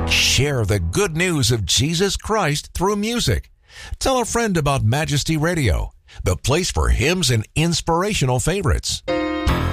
Share the good news of Jesus Christ through music. Tell a friend about Majesty Radio, the place for hymns and inspirational favorites.